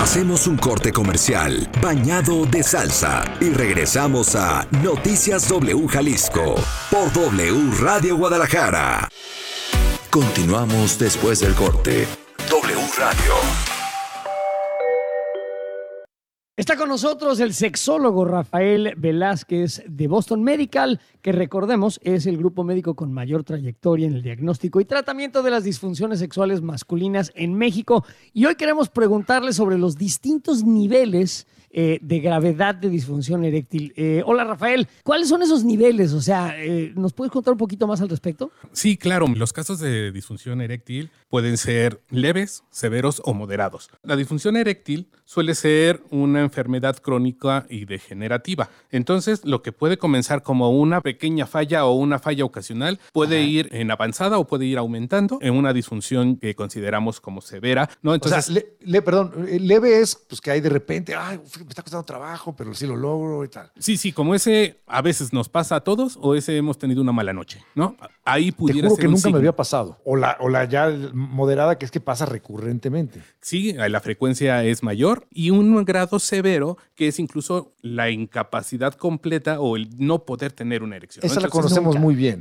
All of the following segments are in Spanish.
Hacemos un corte comercial bañado de salsa y regresamos a Noticias W Jalisco por W Radio Guadalajara. Continuamos después del corte. W Radio. Está con nosotros el sexólogo Rafael Velázquez de Boston Medical, que recordemos es el grupo médico con mayor trayectoria en el diagnóstico y tratamiento de las disfunciones sexuales masculinas en México. Y hoy queremos preguntarle sobre los distintos niveles de gravedad de disfunción eréctil. Hola Rafael, ¿cuáles son esos niveles? O sea, ¿nos puedes contar un poquito más al respecto? Sí, claro. Los casos de disfunción eréctil pueden ser leves, severos o moderados. La disfunción eréctil suele ser una enfermedad crónica y degenerativa. Entonces, lo que puede comenzar como una pequeña falla o una falla ocasional puede ir en avanzada o puede ir aumentando en una disfunción que consideramos como severa, ¿no? Entonces, o sea, leve es pues que hay de repente, me está costando trabajo, pero sí lo logro y tal. Sí, como ese a veces nos pasa a todos o ese hemos tenido una mala noche, ¿no? Ahí pudiera ser. Te juro que un nunca signo. me había pasado. O la ya moderada, que es que pasa recurrentemente. Sí, la frecuencia es mayor y un grado severo que es incluso la incapacidad completa o el no poder tener una erección. Esa ¿no? la conocemos muy bien.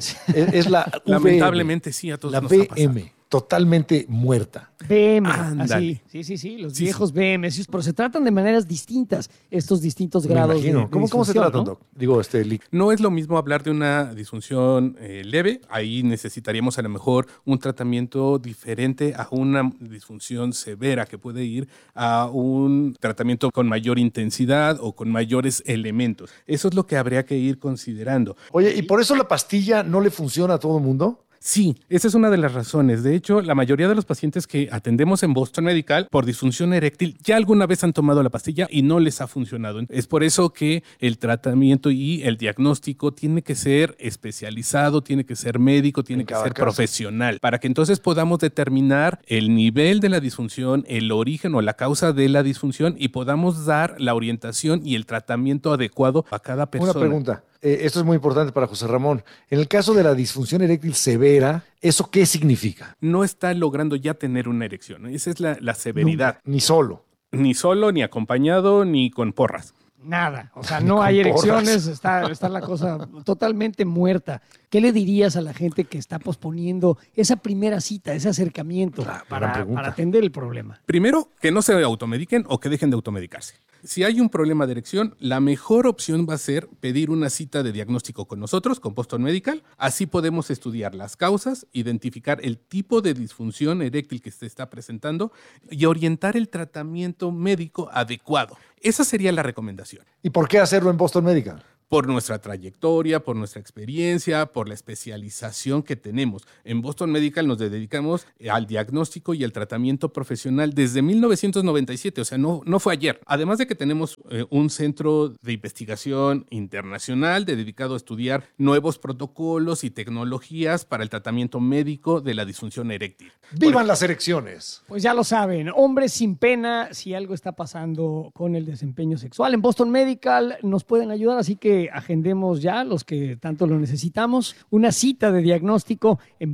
Es la VM. Lamentablemente sí, a todos la nos ha pasado. VM, totalmente muerta. BM, Ándale. así. Sí, los viejos BM. Pero se tratan de maneras distintas estos distintos grados. Me imagino. De ¿Cómo se disfunción, tratan, ¿no? Doc? Digo, No es lo mismo hablar de una disfunción leve. Ahí necesitaríamos a lo mejor un tratamiento diferente a una disfunción severa que puede ir a un tratamiento con mayor intensidad o con mayores elementos. Eso es lo que habría que ir considerando. Oye, ¿y por eso la pastilla no le funciona a todo el mundo? Sí, esa es una de las razones. De hecho, la mayoría de los pacientes que atendemos en Boston Medical por disfunción eréctil ya alguna vez han tomado la pastilla y no les ha funcionado. Es por eso que el tratamiento y el diagnóstico tiene que ser especializado, tiene que ser médico, tiene que ser profesional, para que entonces podamos determinar el nivel de la disfunción, el origen o la causa de la disfunción y podamos dar la orientación y el tratamiento adecuado a cada persona. Una pregunta. Esto es muy importante para José Ramón. En el caso de la disfunción eréctil severa, ¿eso qué significa? No está logrando ya tener una erección. Esa es la severidad. Nunca, ni solo. Ni solo, ni acompañado, ni con porras. Nada, o sea, no hay erecciones, está la cosa totalmente muerta. ¿Qué le dirías a la gente que está posponiendo esa primera cita, ese acercamiento para atender el problema? Primero, que no se automediquen o que dejen de automedicarse. Si hay un problema de erección, la mejor opción va a ser pedir una cita de diagnóstico con nosotros, con Boston Medical. Así podemos estudiar las causas, identificar el tipo de disfunción eréctil que se está presentando y orientar el tratamiento médico adecuado. Esa sería la recomendación. ¿Y por qué hacerlo en Boston Medical? Por nuestra trayectoria, por nuestra experiencia, por la especialización que tenemos. En Boston Medical nos dedicamos al diagnóstico y al tratamiento profesional desde 1997, o sea, no fue ayer. Además de que tenemos un centro de investigación internacional dedicado a estudiar nuevos protocolos y tecnologías para el tratamiento médico de la disfunción eréctil. ¡Vivan las erecciones! Pues ya lo saben, hombres sin pena, si algo está pasando con el desempeño sexual. En Boston Medical nos pueden ayudar, así que agendemos ya, los que tanto lo necesitamos, una cita de diagnóstico en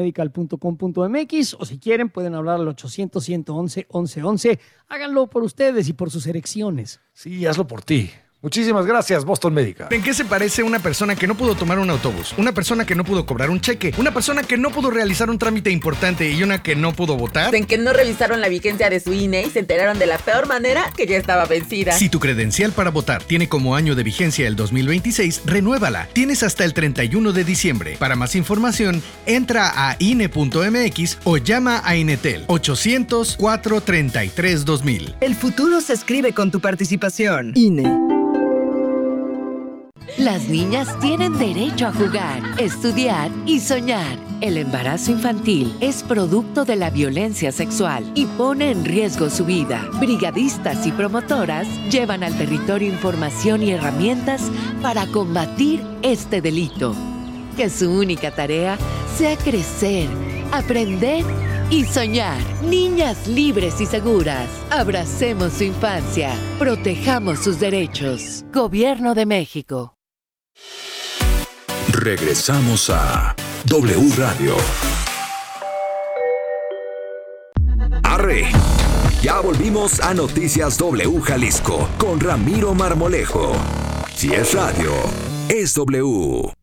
bostonmedical.com.mx o si quieren pueden hablar al 800-111-1111. Háganlo por ustedes y por sus erecciones. Sí, hazlo por ti. Muchísimas gracias, Boston Medical. ¿En qué se parece una persona que no pudo tomar un autobús? Una persona que no pudo cobrar un cheque, una persona que no pudo realizar un trámite importante y una que no pudo votar. En que no revisaron la vigencia de su INE y se enteraron de la peor manera que ya estaba vencida. Si tu credencial para votar tiene como año de vigencia el 2026, renuévala. Tienes hasta el 31 de diciembre. Para más información, entra a INE.mx o llama a Inetel 800-433-2000. El futuro se escribe con tu participación. INE. Las niñas tienen derecho a jugar, estudiar y soñar. El embarazo infantil es producto de la violencia sexual y pone en riesgo su vida. Brigadistas y promotoras llevan al territorio información y herramientas para combatir este delito. Que su única tarea sea crecer, aprender y soñar. Niñas libres y seguras. Abracemos su infancia. Protejamos sus derechos. Gobierno de México. Regresamos a W Radio. ¡Arre! Ya volvimos a Noticias W Jalisco con Ramiro Marmolejo. Si es radio, es W.